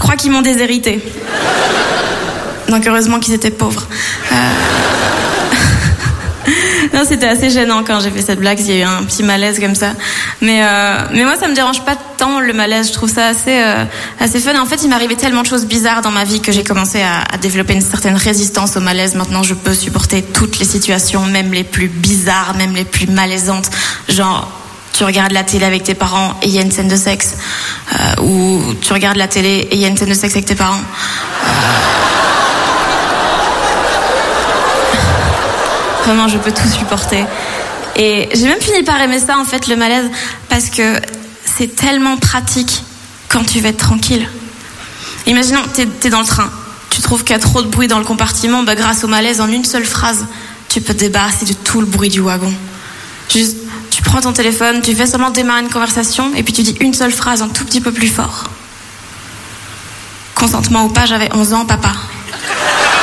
crois qu'ils m'ont déshérité. Donc heureusement qu'ils étaient pauvres. Non, c'était assez gênant quand j'ai fait cette blague, il y a eu un petit malaise comme ça. Mais moi, ça me dérange pas tant le malaise, je trouve ça assez fun. En fait, il m'arrivait tellement de choses bizarres dans ma vie que j'ai commencé à développer une certaine résistance au malaise. Maintenant, je peux supporter toutes les situations, même les plus bizarres, même les plus malaisantes. Genre, tu regardes la télé avec tes parents et il y a une scène de sexe. Ou tu regardes la télé et il y a une scène de sexe avec tes parents. Vraiment, je peux tout supporter. Et j'ai même fini par aimer ça, en fait, le malaise, parce que c'est tellement pratique quand tu veux être tranquille. Imaginons, t'es dans le train, tu trouves qu'il y a trop de bruit dans le compartiment, bah grâce au malaise, en une seule phrase, tu peux te débarrasser de tout le bruit du wagon. Juste, tu prends ton téléphone, tu fais seulement démarrer une conversation, et puis tu dis une seule phrase un tout petit peu plus fort. Consentement ou pas, j'avais 11 ans, papa.